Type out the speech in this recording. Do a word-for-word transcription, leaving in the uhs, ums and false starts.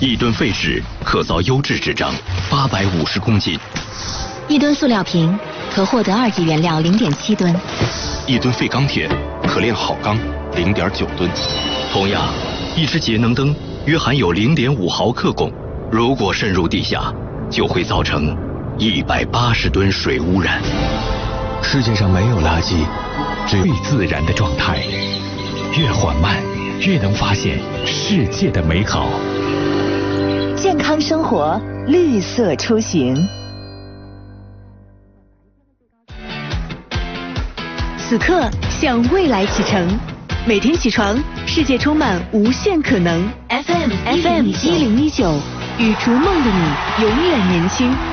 一吨废纸可造优质纸张八百五十公斤， 一吨塑料瓶可获得二级原料零点七吨， 一吨废钢铁可炼好钢零点九吨。同样，一只节能灯约含有零点五毫克汞，如果渗入地下，就会造成一百八十吨水污染。 世界上没有垃圾，只有自然的状态，越缓慢，越能发现世界的美好。 健康生活，绿色出行。此刻向未来启程，每天起床，世界充满无限可能。F M F M 一零一九，与逐梦的你永远年轻。